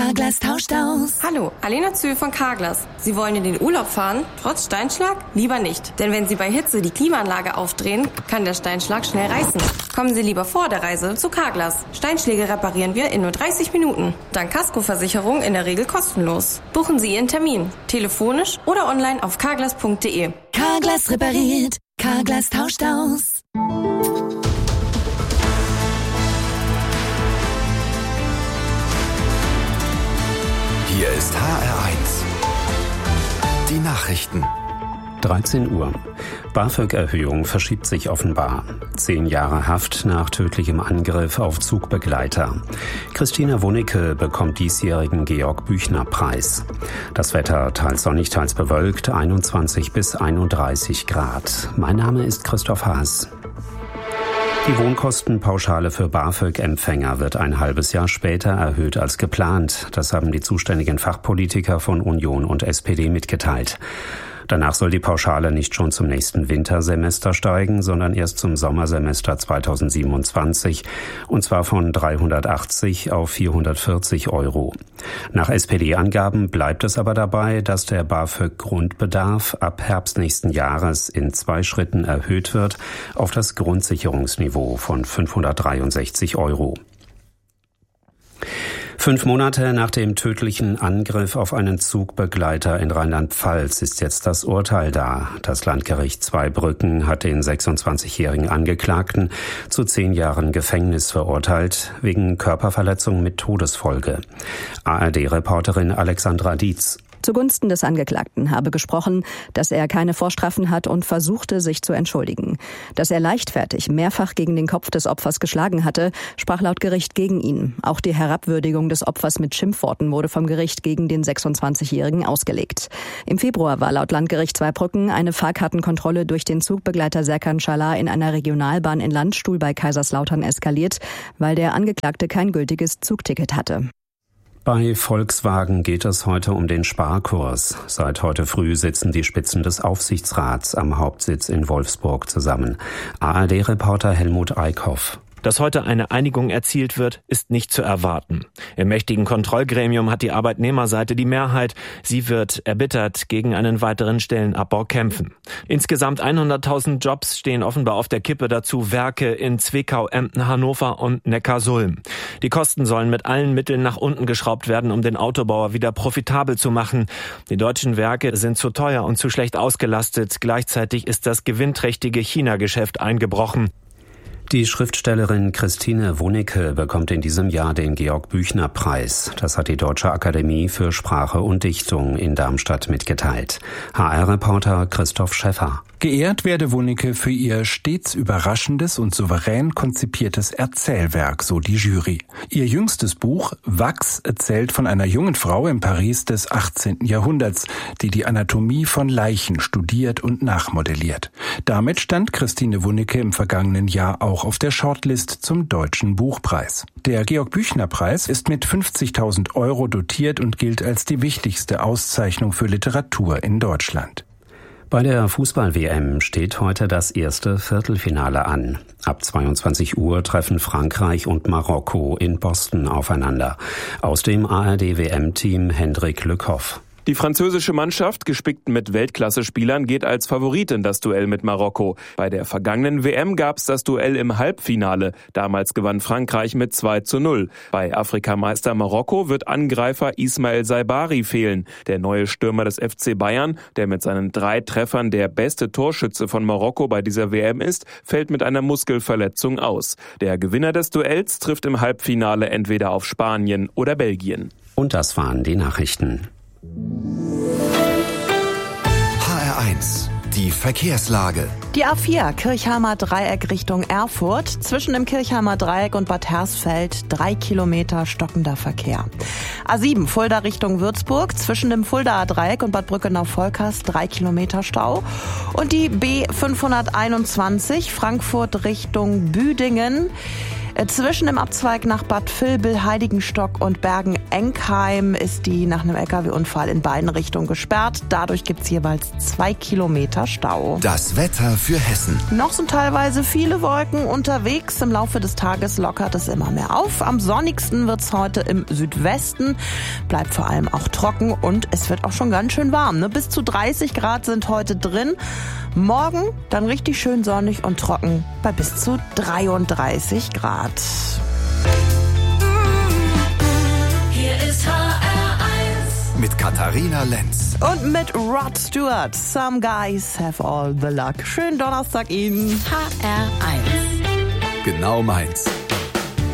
Carglass tauscht aus. Hallo, Alena Zühl von Carglass. Sie wollen in den Urlaub fahren, trotz Steinschlag? Lieber nicht. Denn wenn Sie bei Hitze die Klimaanlage aufdrehen, kann der Steinschlag schnell reißen. Kommen Sie lieber vor der Reise zu Carglass. Steinschläge reparieren wir in nur 30 Minuten. Dank Kaskoversicherung in der Regel kostenlos. Buchen Sie Ihren Termin. Telefonisch oder online auf carglass.de. Carglass repariert. Carglass tauscht aus. Hier ist HR1. Die Nachrichten. 13 Uhr. BAföG-Erhöhung verschiebt sich offenbar. 10 Jahre Haft nach tödlichem Angriff auf Zugbegleiter. Christina Wunicke bekommt diesjährigen Georg-Büchner-Preis. Das Wetter teils sonnig, teils bewölkt, 21 bis 31 Grad. Mein Name ist Christoph Haas. Die Wohnkostenpauschale für BAföG-Empfänger wird ein halbes Jahr später erhöht als geplant. Das haben die zuständigen Fachpolitiker von Union und SPD mitgeteilt. Danach soll die Pauschale nicht schon zum nächsten Wintersemester steigen, sondern erst zum Sommersemester 2027, und zwar von 380 auf 440 Euro. Nach SPD-Angaben bleibt es aber dabei, dass der BAföG-Grundbedarf ab Herbst nächsten Jahres in 2 Schritten erhöht wird auf das Grundsicherungsniveau von 563 Euro. 5 Monate nach dem tödlichen Angriff auf einen Zugbegleiter in Rheinland-Pfalz ist jetzt das Urteil da. Das Landgericht Zweibrücken hat den 26-jährigen Angeklagten zu 10 Jahren Gefängnis verurteilt, wegen Körperverletzung mit Todesfolge. ARD-Reporterin Alexandra Dietz. Zugunsten des Angeklagten habe gesprochen, dass er keine Vorstrafen hat und versuchte, sich zu entschuldigen. Dass er leichtfertig mehrfach gegen den Kopf des Opfers geschlagen hatte, sprach laut Gericht gegen ihn. Auch die Herabwürdigung des Opfers mit Schimpfworten wurde vom Gericht gegen den 26-Jährigen ausgelegt. Im Februar war laut Landgericht Zweibrücken eine Fahrkartenkontrolle durch den Zugbegleiter Serkan Çalar in einer Regionalbahn in Landstuhl bei Kaiserslautern eskaliert, weil der Angeklagte kein gültiges Zugticket hatte. Bei Volkswagen geht es heute um den Sparkurs. Seit heute früh sitzen die Spitzen des Aufsichtsrats am Hauptsitz in Wolfsburg zusammen. ARD-Reporter Helmut Eickhoff. Dass heute eine Einigung erzielt wird, ist nicht zu erwarten. Im mächtigen Kontrollgremium hat die Arbeitnehmerseite die Mehrheit. Sie wird erbittert gegen einen weiteren Stellenabbau kämpfen. Insgesamt 100.000 Jobs stehen offenbar auf der Kippe, dazu Werke in Zwickau, Emden, Hannover und Neckarsulm. Die Kosten sollen mit allen Mitteln nach unten geschraubt werden, um den Autobauer wieder profitabel zu machen. Die deutschen Werke sind zu teuer und zu schlecht ausgelastet. Gleichzeitig ist das gewinnträchtige China-Geschäft eingebrochen. Die Schriftstellerin Christine Wunicke bekommt in diesem Jahr den Georg-Büchner-Preis. Das hat die Deutsche Akademie für Sprache und Dichtung in Darmstadt mitgeteilt. HR-Reporter Christoph Schäffer. Geehrt werde Wunicke für ihr stets überraschendes und souverän konzipiertes Erzählwerk, so die Jury. Ihr jüngstes Buch Wachs erzählt von einer jungen Frau im Paris des 18. Jahrhunderts, die die Anatomie von Leichen studiert und nachmodelliert. Damit stand Christine Wunicke im vergangenen Jahr auch auf der Shortlist zum Deutschen Buchpreis. Der Georg-Büchner-Preis ist mit 50.000 Euro dotiert und gilt als die wichtigste Auszeichnung für Literatur in Deutschland. Bei der Fußball-WM steht heute das erste Viertelfinale an. Ab 22 Uhr treffen Frankreich und Marokko in Boston aufeinander. Aus dem ARD-WM-Team Hendrik Lückhoff. Die französische Mannschaft, gespickt mit Weltklasse-Spielern, geht als Favorit in das Duell mit Marokko. Bei der vergangenen WM gab es das Duell im Halbfinale. Damals gewann Frankreich mit 2:0. Bei Afrikameister Marokko wird Angreifer Ismael Saibari fehlen. Der neue Stürmer des FC Bayern, der mit seinen 3 Treffern der beste Torschütze von Marokko bei dieser WM ist, fällt mit einer Muskelverletzung aus. Der Gewinner des Duells trifft im Halbfinale entweder auf Spanien oder Belgien. Und das waren die Nachrichten. HR1, die Verkehrslage. Die A4 Kirchheimer Dreieck Richtung Erfurt. Zwischen dem Kirchheimer Dreieck und Bad Hersfeld 3 Kilometer stockender Verkehr. A7 Fulda Richtung Würzburg. Zwischen dem Fuldaer Dreieck und Bad Brückenau-Volkers 3 Kilometer Stau. Und die B521 Frankfurt Richtung Büdingen. Zwischen dem Abzweig nach Bad Vilbel, Heiligenstock und Bergen-Enkheim ist die nach einem LKW-Unfall in beiden Richtungen gesperrt. Dadurch gibt es jeweils 2 Kilometer Stau. Das Wetter für Hessen. Noch sind teilweise viele Wolken unterwegs. Im Laufe des Tages lockert es immer mehr auf. Am sonnigsten wird es heute im Südwesten. Bleibt vor allem auch trocken und es wird auch schon ganz schön warm. Bis zu 30 Grad sind heute drin. Morgen dann richtig schön sonnig und trocken bei bis zu 33 Grad. Hier ist HR1 mit Katharina Lenz. Und mit Rod Stewart. Some guys have all the luck. Schönen Donnerstag Ihnen. HR1 Genau meins.